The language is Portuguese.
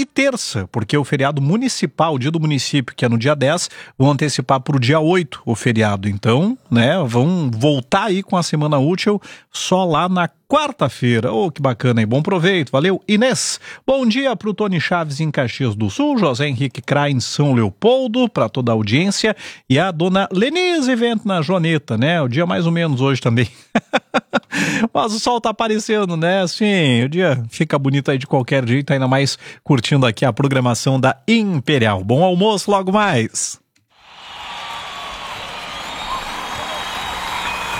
e terça, porque o feriado municipal, o dia do município, que é no dia 10, vão antecipar para o dia 8 o feriado. Então, né, vão voltar aí com a semana útil só lá na quarta-feira. Oh, que bacana, hein? Bom proveito. Valeu, Inês. Bom dia para o Tony Chaves em Caxias do Sul, José Henrique Crai em São Leopoldo, para toda a audiência, e a dona Lenise Vento na Joaneta, né? O dia mais ou menos hoje também. Mas o sol tá aparecendo, né? Sim, o dia fica bonito aí de qualquer jeito, ainda mais curtindo aqui a programação da Imperial. Bom almoço logo mais.